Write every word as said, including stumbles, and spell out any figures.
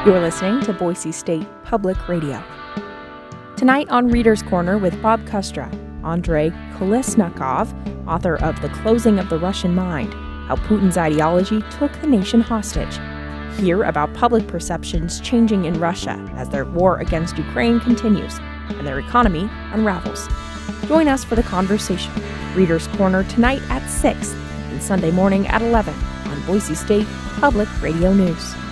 You're listening to Boise State Public Radio. Tonight on Reader's Corner with Bob Kustra, Andrei Kolesnikov, author of The Closing of the Russian Mind, How Putin's Ideology Took the Nation Hostage. Hear about public perceptions changing in Russia as their war against Ukraine continues and their economy unravels. Join us for the conversation. Reader's Corner tonight at six and Sunday morning at eleven on Boise State Public Radio News.